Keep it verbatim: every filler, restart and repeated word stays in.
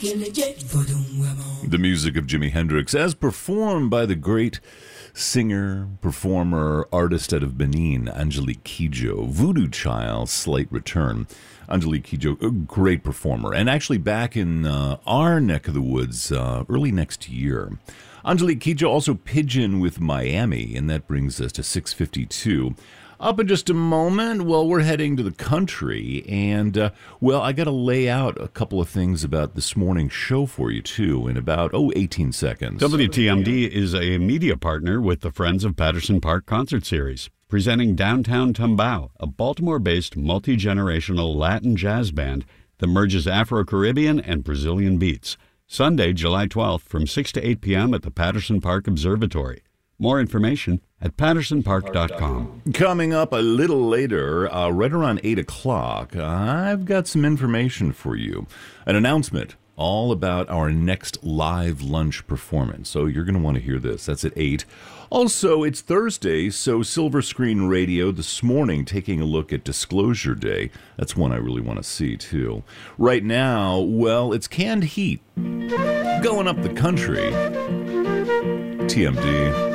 The music of Jimi Hendrix, as performed by the great singer, performer, artist out of Benin, Angelique Kidjo. Voodoo Child, Slight Return. Angelique Kidjo, a great performer, and actually back in uh, our neck of the woods uh, early next year. Angelique Kidjo also Pigeon with Miami, and that brings us to six fifty-two. Up in just a moment, well, we're heading to the country, and, uh, well, I got to lay out a couple of things about this morning's show for you, too, in about, oh, eighteen seconds. W T M D is a media partner with the Friends of Patterson Park concert series, presenting Downtown Tumbao, a Baltimore-based multi-generational Latin jazz band that merges Afro-Caribbean and Brazilian beats. Sunday, July twelfth, from six to eight p.m. at the Patterson Park Observatory. More information at patterson park dot com. Coming up a little later, uh, right around eight o'clock, I've got some information for you. An announcement all about our next live lunch performance. So you're going to want to hear this. That's at eight. Also, it's Thursday, so Silver Screen Radio this morning taking a look at Disclosure Day. That's one I really want to see, too. Right now, well, it's Canned Heat going up the country. T M D.